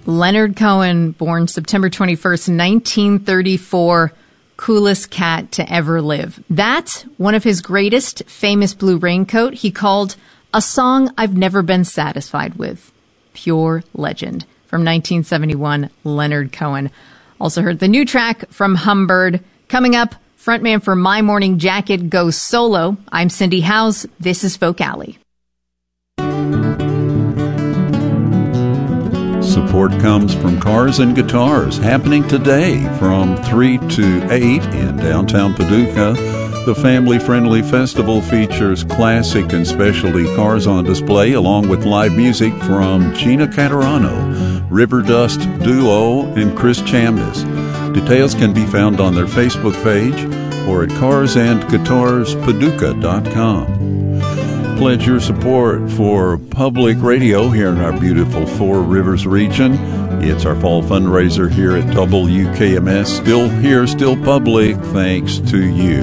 Leonard Cohen, born September 21st, 1934, coolest cat to ever live. That's one of his greatest, famous Blue Raincoat he called A Song I've Never Been Satisfied With. Pure legend. From 1971, Leonard Cohen. Also heard the new track from Humbird. Coming up, frontman for My Morning Jacket goes solo. I'm Cindy Howes. This is Folk Alley. Support comes from Cars and Guitars, happening today from 3 to 8 in downtown Paducah. The family-friendly festival features classic and specialty cars on display, along with live music from Gina Caterano, River Dust Duo, and Chris Chamness. Details can be found on their Facebook page or at carsandguitarspaducah.com. Pledge your support for public radio here in our beautiful Four Rivers region. It's our fall fundraiser here at WKMS. Still here, still public, thanks to you.